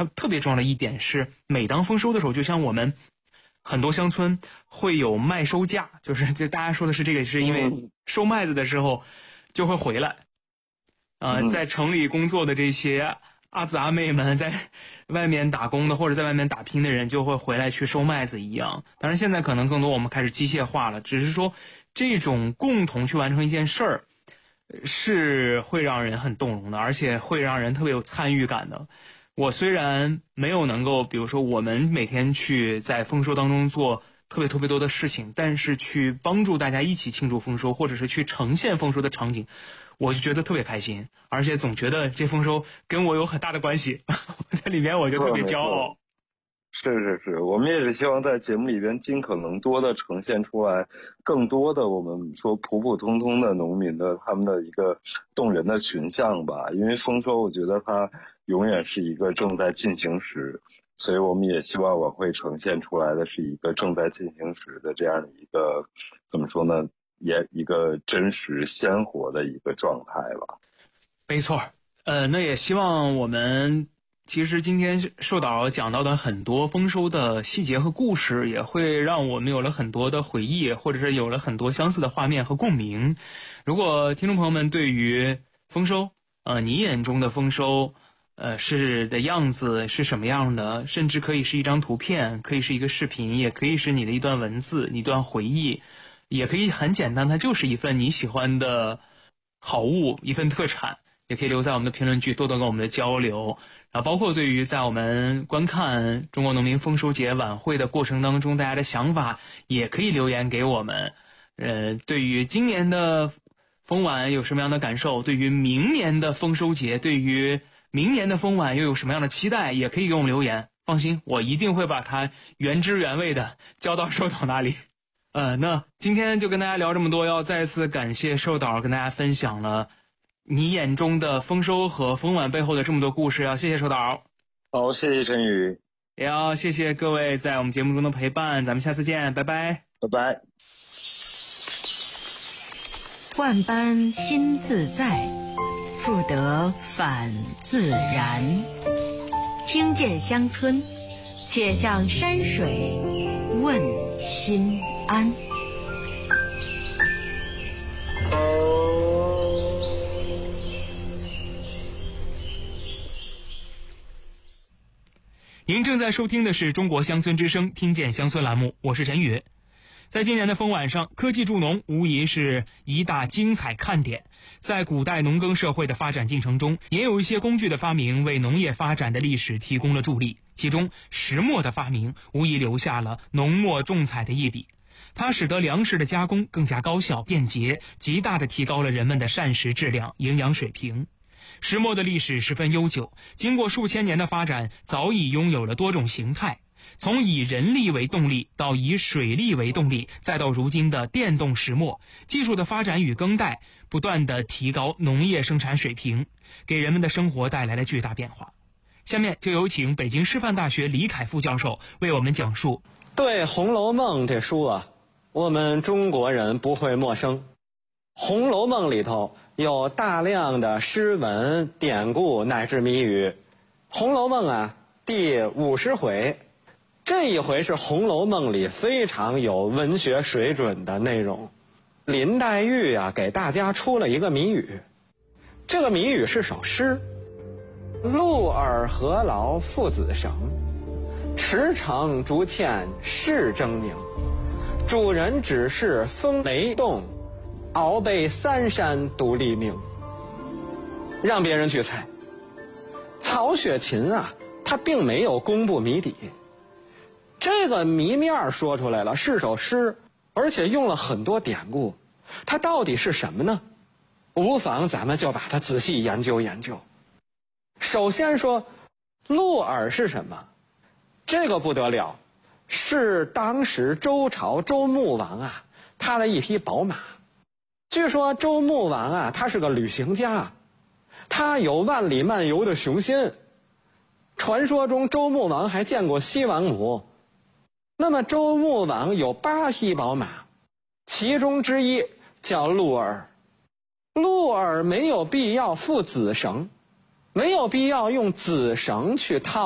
还有特别重要的一点是，每当丰收的时候，就像我们很多乡村会有麦收假，就大家说的是这个，是因为收麦子的时候就会回来。在城里工作的这些阿姊阿妹们，在外面打工的或者在外面打拼的人就会回来去收麦子一样。当然现在可能更多我们开始机械化了，只是说这种共同去完成一件事儿是会让人很动容的，而且会让人特别有参与感的。我虽然没有能够比如说我们每天去在丰收当中做特别多的事情，但是去帮助大家一起庆祝丰收，或者是去呈现丰收的场景，我就觉得特别开心，而且总觉得这丰收跟我有很大的关系在里面我就特别骄傲。 是，我们也是希望在节目里边尽可能多的呈现出来更多的我们说普普通通的农民的他们的一个动人的群像吧。因为丰收我觉得它永远是一个正在进行时，所以我们也希望晚会呈现出来的是一个正在进行时的这样的一个怎么说呢，也一个真实鲜活的一个状态吧。 没错，那也希望我们其实今天寿导讲到的很多丰收的细节和故事，也会让我们有了很多的回忆，或者是有了很多相似的画面和共鸣。如果听众朋友们对于丰收，你眼中的丰收是的样子是什么样的，甚至可以是一张图片，可以是一个视频，也可以是你的一段文字，一段回忆，也可以很简单，它就是一份你喜欢的好物，一份特产，也可以留在我们的评论区多跟我们的交流。然后包括对于在我们观看中国农民丰收节晚会的过程当中大家的想法，也可以留言给我们。对于今年的丰晚有什么样的感受，对于明年的丰收节，对于明年的丰晚又有什么样的期待，也可以给我们留言。放心，我一定会把它原汁原味的交到寿导那里。那今天就跟大家聊这么多，要再次感谢寿导跟大家分享了你眼中的丰收和丰晚背后的这么多故事，要谢谢寿导。 好，谢谢陈宇， 也要谢谢各位在我们节目中的陪伴，咱们下次见，拜拜， 拜拜。 万般心自在，复得返自然。听见乡村，且向山水问心安。 您正在收听的是中国乡村之声听见乡村栏目，我是陈宇。在今年的丰晚上，科技助农无疑是一大精彩看点。在古代农耕社会的发展进程中，也有一些工具的发明为农业发展的历史提供了助力。其中石磨的发明无疑留下了浓墨重彩的一笔，它使得粮食的加工更加高效便捷，极大地提高了人们的膳食质量、营养水平。石磨的历史十分悠久，经过数千年的发展，早已拥有了多种形态，从以人力为动力到以水力为动力，再到如今的电动石磨，技术的发展与更代不断地提高农业生产水平，给人们的生活带来了巨大变化。下面就有请北京师范大学李凯副教授为我们讲述。 对《红楼梦》这书啊，我们中国人不会陌生。《红楼梦》里头有大量的诗文、典故乃至谜语。《红楼梦》啊，第50回，这一回是《红楼梦》里非常有文学水准的内容。林黛玉啊，给大家出了一个谜语。这个谜语是首诗：鹿耳何劳父子绳，驰骋逐堑是狰狞。主人只是风雷动，鳌背三山独立命。让别人去猜。曹雪芹啊，他并没有公布谜底。这个谜面说出来了，是首诗，而且用了很多典故。它到底是什么呢？无妨咱们就把它仔细研究研究。首先说鹿耳是什么？这个不得了，是当时周朝周穆王啊，他的一匹宝马。据说周穆王啊，他是个旅行家，他有万里漫游的雄心。传说中周穆王还见过西王母。那么周穆王有8匹宝马，其中之一叫鹿耳。鹿耳没有必要负子绳，没有必要用子绳去套